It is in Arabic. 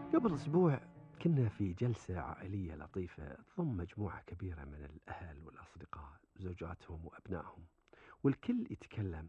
قبل أسبوع كنا في جلسة عائلية لطيفة تضم مجموعة كبيرة من الأهل والأصدقاء، زوجاتهم وأبنائهم، والكل يتكلم